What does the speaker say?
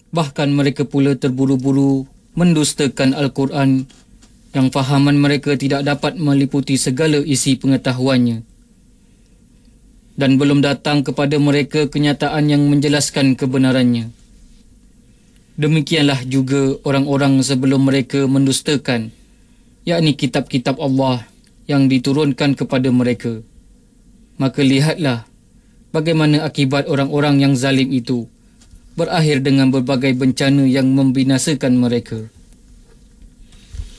Bahkan mereka pula terburu-buru mendustakan Al-Quran yang fahaman mereka tidak dapat meliputi segala isi pengetahuannya. Dan belum datang kepada mereka kenyataan yang menjelaskan kebenarannya. Demikianlah juga orang-orang sebelum mereka mendustakan, yakni kitab-kitab Allah yang diturunkan kepada mereka. Maka lihatlah bagaimana akibat orang-orang yang zalim itu berakhir dengan berbagai bencana yang membinasakan mereka.